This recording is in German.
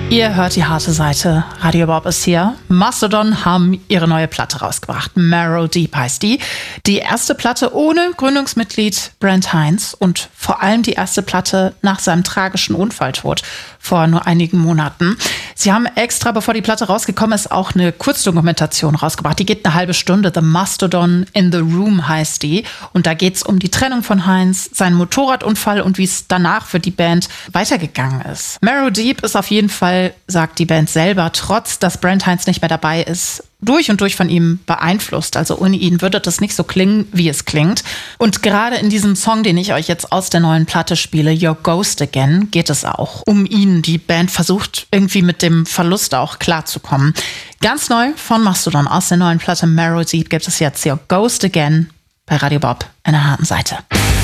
Ihr hört die harte Seite. Radio Bob ist hier. Mastodon haben ihre neue Platte rausgebracht. Marrow Deep heißt die. Die erste Platte ohne Gründungsmitglied Brent Hinds und vor allem die erste Platte nach seinem tragischen Unfalltod vor nur einigen Monaten. Sie haben extra, bevor die Platte rausgekommen ist, auch eine Kurzdokumentation rausgebracht. Die geht eine halbe Stunde. The Mastodon in the Room heißt die. Und da geht's um die Trennung von Hinds, seinen Motorradunfall und wie es danach für die Band weitergegangen ist. Marrow Deep ist auf jeden Fall, sagt die Band selber, trotz dass Brent Hinds nicht mehr dabei ist, durch und durch von ihm beeinflusst. Also ohne ihn würde das nicht so klingen, wie es klingt. Und gerade in diesem Song, den ich euch jetzt aus der neuen Platte spiele, Your Ghost Again, geht es auch um ihn. Die Band versucht irgendwie mit dem Verlust auch klarzukommen. Ganz neu von Mastodon aus der neuen Platte Marrow Deep gibt es jetzt Your Ghost Again bei Radio Bob, einer harten Seite.